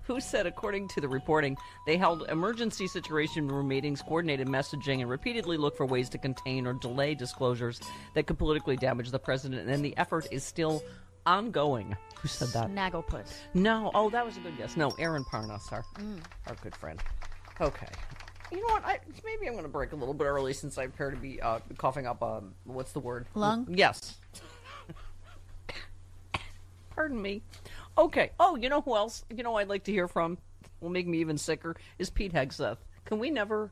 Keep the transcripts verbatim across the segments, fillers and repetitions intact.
who said, according to the reporting, they held emergency situation room meetings, coordinated messaging, and repeatedly looked for ways to contain or delay disclosures that could politically damage the president. And the effort is still ongoing. Who said that? Snagglepuss. No. Oh, that was a good guess. No, Aaron Parnas, our, mm. our good friend. Okay. You know what? I, maybe I'm going to break a little bit early since I appear to be uh, coughing up, um, what's the word? Lung? Yes. Pardon me. Okay. Oh, you know who else, you know I'd like to hear from, will make me even sicker, is Pete Hegseth. Can we never...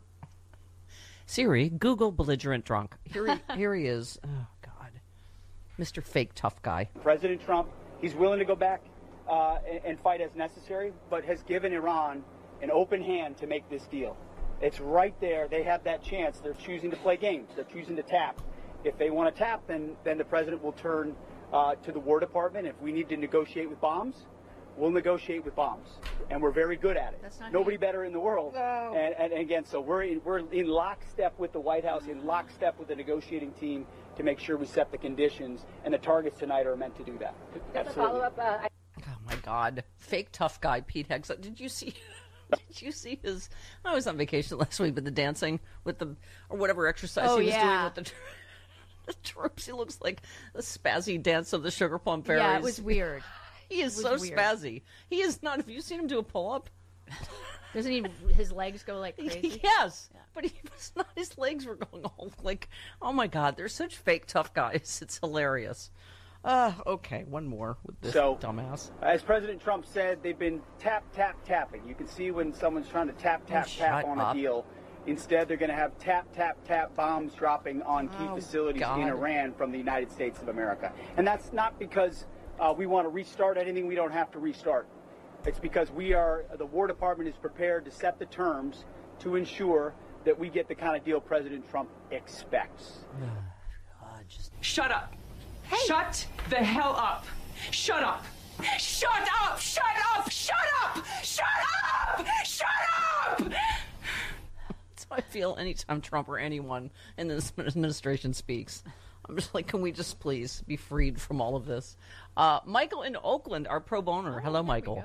Siri, Google belligerent drunk. Here he, here he is. Oh, God. Mister Fake Tough Guy. President Trump, he's willing to go back uh, and, and fight as necessary, but has given Iran an open hand to make this deal. It's right there. They have that chance. They're choosing to play games. They're choosing to tap. If they want to tap, then then the president will turn uh, to the War Department. If we need to negotiate with bombs, we'll negotiate with bombs, and we're very good at it. That's not Nobody good. better in the world. No. And, and, and again, so we're in, we're in lockstep with the White House, in lockstep with the negotiating team to make sure we set the conditions. And the targets tonight are meant to do that. Just a follow-up. Uh, I- Oh, my God. Fake Tough Guy, Pete Hegseth. Did you see... Did you see his? I was on vacation last week, but the dancing with the or whatever exercise oh, he was yeah. doing with the, the troops. He looks like a spazzy dance of the Sugar Plum Fairies. Yeah, it was weird. He is It so was weird. spazzy. He is not. Have you seen him do a pull up? Doesn't he? His legs go like crazy. Yes, yeah. But he was not. His legs were going all like. Oh my God! They're such fake tough guys. It's hilarious. Uh, okay, one more with this so, dumbass. As President Trump said, they've been tap, tap, tapping. You can see when someone's trying to tap, tap, oh, tap on up. a deal. Instead, they're going to have tap, tap, tap bombs dropping on key oh, facilities God. in Iran from the United States of America. And that's not because uh, we want to restart anything we don't have to restart. It's because we are, the War Department is prepared to set the terms to ensure that we get the kind of deal President Trump expects. God, just... Shut up. Hey. Shut the hell up. Shut up. Shut up. Shut up. Shut up. Shut up. Shut up. That's how I feel anytime Trump or anyone in this administration speaks. I'm just like, can we just please be freed from all of this? Uh, Michael in Oakland, our pro boner. Oh, Hello, Michael.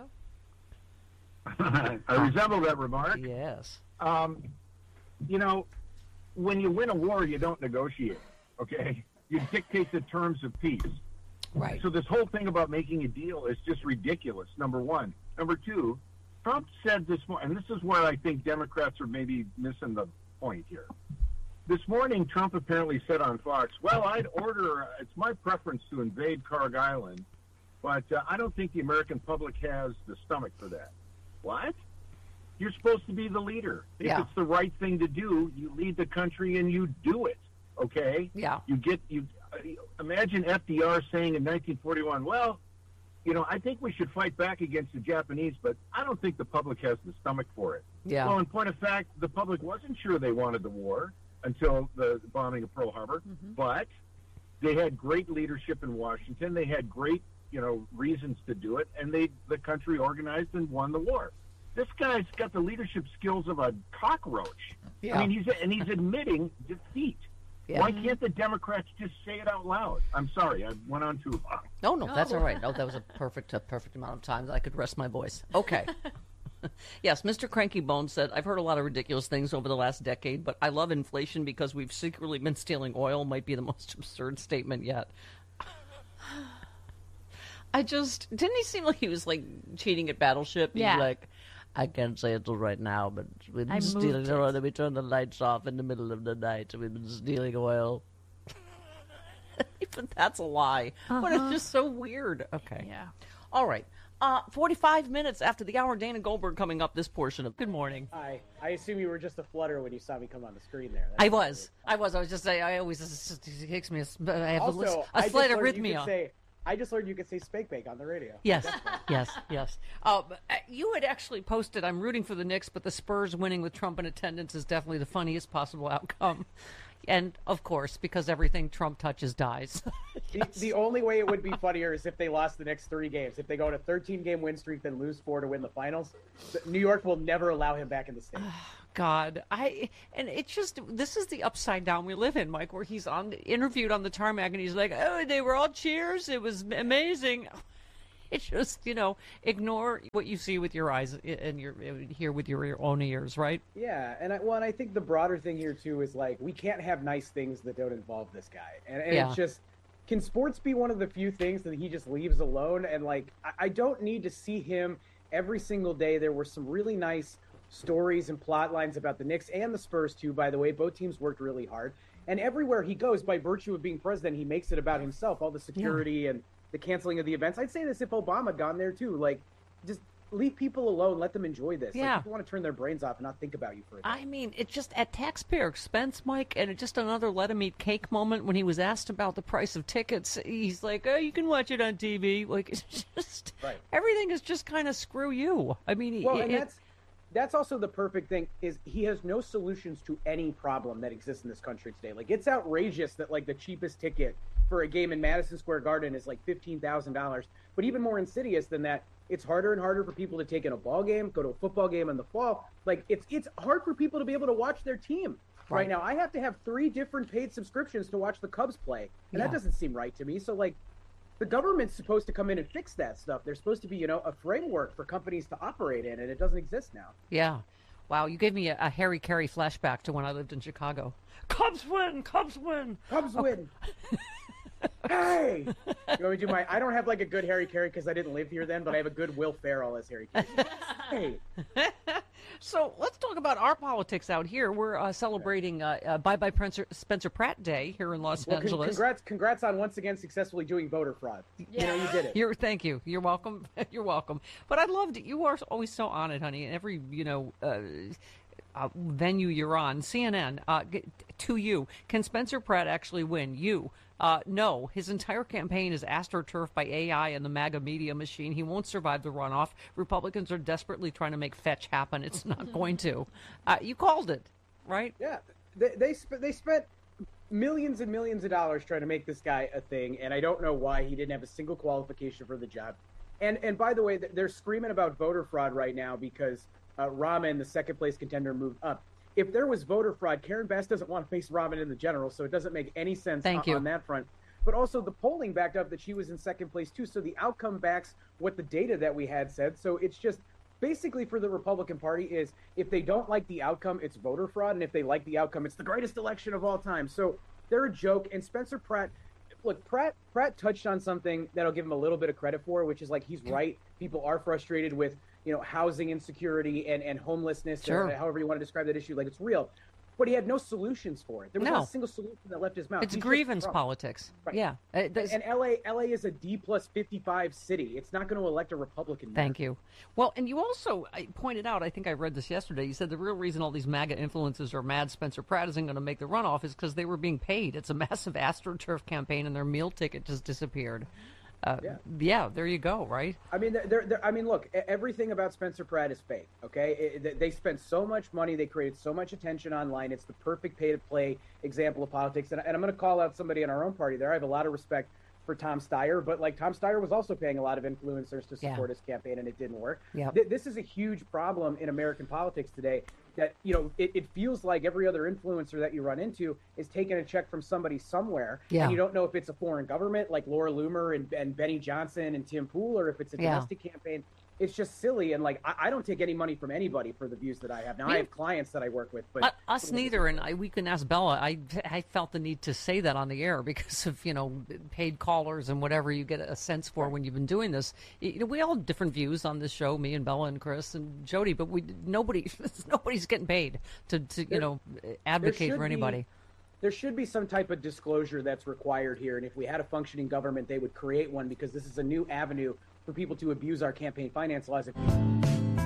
I resemble that remark. Yes. Um, you know, when you win a war, you don't negotiate, okay? You dictate the terms of peace. Right. So this whole thing about making a deal is just ridiculous, number one. Number two, Trump said this morning, and this is where I think Democrats are maybe missing the point here. This morning, Trump apparently said on Fox, well, I'd order, it's my preference to invade Carg Island, but uh, I don't think the American public has the stomach for that. What? You're supposed to be the leader. If Yeah. it's the right thing to do, you lead the country and you do it. Okay. Yeah. You get you. Uh, imagine F D R saying in nineteen forty-one, "Well, you know, I think we should fight back against the Japanese, but I don't think the public has the stomach for it." Yeah. Well, in point of fact, the public wasn't sure they wanted the war until the bombing of Pearl Harbor, Mm-hmm. but they had great leadership in Washington. They had great, you know, reasons to do it, and they the country organized and won the war. This guy's got the leadership skills of a cockroach. Yeah. I mean, he's and he's admitting defeat. Yeah. Why can't the Democrats just say it out loud? I'm sorry, I went on too long. No, no, that's No. all right. No, that was a perfect, a perfect amount of time that I could rest my voice. Okay. Yes, Mister Cranky Bones said, I've heard a lot of ridiculous things over the last decade, but I love inflation because we've secretly been stealing oil might be the most absurd statement yet. I just, didn't he seem like he was like cheating at Battleship? He's Yeah. like, I can't say it till right now, but we've been I stealing moved oil it. and we turn the lights off in the middle of the night and we've been stealing oil. Even that's a lie. But it's Uh-huh. just so weird. Okay. Yeah. All right. Uh, forty-five minutes after the hour, Dana Goldberg coming up this portion of Good Morning. Hi. I assume you were just a flutter when you saw me come on the screen there. I was. I was. I was just saying, I always, it takes me, a, I have Also, a, a I just slight learned you could arrhythmia. say, I just learned you could say spank bank on the radio. Yes, yes, yes. Uh, but, uh, you had actually posted, I'm rooting for the Knicks, but the Spurs winning with Trump in attendance is definitely the funniest possible outcome. And, of course, because everything Trump touches dies. The, the only way it would be funnier is if they lost the next three games. If they go on a thirteen-game win streak, then lose four to win the finals, New York will never allow him back in the state. God, I and it's just this is the upside down we live in, Mike, where he's on interviewed on the tarmac and he's like, "Oh, they were all cheers. It was amazing." It's just, you know, ignore what you see with your eyes and your hear with your own ears, right? Yeah, and I, well, and I think the broader thing here too is like we can't have nice things that don't involve this guy, and, and Yeah. it's just, can sports be one of the few things that he just leaves alone? And like, I, I don't need to see him every single day. There were some really nice stories and plot lines about the Knicks and the Spurs too. By the way, both teams worked really hard, and everywhere he goes, by virtue of being president, he makes it about himself. All the security and the canceling of the events. I'd say this if Obama had gone there too. Like, just leave people alone. Let them enjoy this. Yeah. Like, people want to turn their brains off and not think about you for a day. I mean, it's just at taxpayer expense, Mike, and it's just another let him eat cake moment. When he was asked about the price of tickets, he's like, oh, you can watch it on T V. Like, it's just, Right. everything is just kind of screw you. I mean, Well, it, and it- that's that's also the perfect thing is he has no solutions to any problem that exists in this country today. Like, it's outrageous that like the cheapest ticket for a game in Madison Square Garden is like fifteen thousand dollars. But even more insidious than that, it's harder and harder for people to take in a ball game, go to a football game in the fall. Like, it's it's hard for people to be able to watch their team right, Right. now. I have to have three different paid subscriptions to watch the Cubs play, and Yeah. that doesn't seem right to me. So like, the government's supposed to come in and fix that stuff. There's supposed to be, you know, a framework for companies to operate in, and it doesn't exist now. yeah. Wow, you gave me a, a Harry Carey flashback to when I lived in Chicago. Cubs win! Cubs win! Cubs win. Hey, you want me to do my? I don't have like a good Harry Carey because I didn't live here then, but I have a good Will Ferrell as Harry Carey. Hey, So let's talk about our politics out here. We're uh, celebrating uh, uh, Bye Bye Spencer, Spencer Pratt Day here in Los well, con- Angeles. congrats, congrats on once again successfully doing voter fraud. You know, you did it. You're, thank you. You're welcome. You're welcome. But I loved it. You are always so on it, honey. And every, you know, uh, uh, venue you're on, C N N, uh, g- to you, can Spencer Pratt actually win? You. Uh, no, his entire campaign is astroturfed by A I and the MAGA media machine. He won't survive the runoff. Republicans are desperately trying to make fetch happen. It's not going to. Uh, you called it, right? Yeah, they they, sp- they spent millions and millions of dollars trying to make this guy a thing, and I don't know why he didn't have a single qualification for the job. And and by the way, they're screaming about voter fraud right now because uh, Rahman, the second place contender, moved up. If there was voter fraud, Karen Bass doesn't want to face Rahman in the general, so it doesn't make any sense Thank on, you. on that front. But also the polling backed up that she was in second place too, so the outcome backs what the data that we had said. So it's just basically for the Republican Party is if they don't like the outcome, it's voter fraud, and if they like the outcome, it's the greatest election of all time. So they're a joke. And Spencer Pratt, look, Pratt Pratt touched on something that I'll give him a little bit of credit for, which is like he's right. People are frustrated with, you know, housing insecurity and, and homelessness, Sure. or however you want to describe that issue. Like, it's real. But he had no solutions for it. There was No. not a single solution that left his mouth. It's He's just grievance Trump. politics. Right. Yeah. Uh, there's- And L A, L A is a D plus fifty-five city. It's not going to elect a Republican. mayor. Thank you. Well, and you also I pointed out, I think I read this yesterday, you said the real reason all these MAGA influencers are mad Spencer Pratt isn't going to make the runoff is because they were being paid. It's a massive AstroTurf campaign, and their meal ticket just disappeared. Uh, Yeah. yeah, there you go, right? I mean, they're, they're, I mean, look, e- everything about Spencer Pratt is fake. Okay, It- they- they spent so much money, they created so much attention online. It's the perfect pay-to-play example of politics. And, and I'm going to call out somebody in our own party there. I have a lot of respect for Tom Steyer, but like Tom Steyer was also paying a lot of influencers to Yeah. support his campaign, and it didn't work. Yep. Th- This is a huge problem in American politics today. That, you know, it, it feels like every other influencer that you run into is taking a check from somebody somewhere, Yeah. and you don't know if it's a foreign government like Laura Loomer and, and Benny Johnson and Tim Pool, or if it's a Yeah. domestic campaign. It's just silly, and like I, I don't take any money from anybody for the views that I have. Now Me- I have clients that I work with, but Uh, us neither, and I, we can ask Bella. I, I felt the need to say that on the air because of, you know, paid callers and whatever you get a sense for when you've been doing this. You know, we all have different views on this show, me and Bella and Chris and Jody, but we nobody nobody's getting paid to, to you There- know, advocate should for be- anybody. there should be some type of disclosure that's required here. And if we had a functioning government, they would create one, because this is a new avenue for people to abuse our campaign finance laws. If